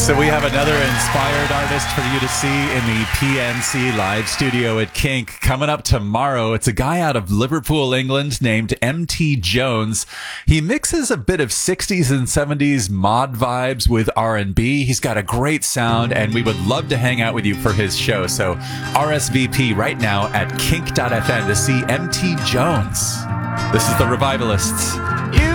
So we have another inspired artist for you to see in the PNC live studio at Kink. Coming up tomorrow, it's a guy out of Liverpool, England named MT Jones. He mixes a bit of 60s and 70s mod vibes with R&B. He's got a great sound, and we would love to hang out with you for his show. So RSVP right now at kink.fm to see MT Jones. This is The Revivalists. You